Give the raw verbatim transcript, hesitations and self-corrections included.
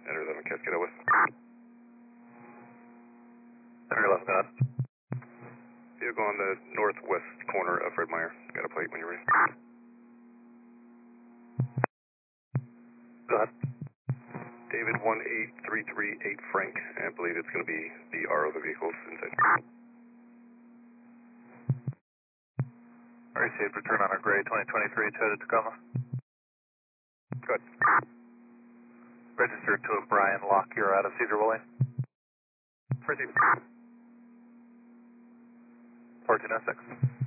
Enter eleven Cascade West. Enter eleven, go ahead. Vehicle on the northwest corner of Fred Meyer. Got a plate when you're ready. Go ahead. David one eight three three eight Frank. I believe it's going to be the R O of the vehicles inside. Received, return on our gray twenty twenty-three Toyota Tacoma. Good. Registered to a Brian Lockyer out of Cedar Woolley. Received. fourteen oh six.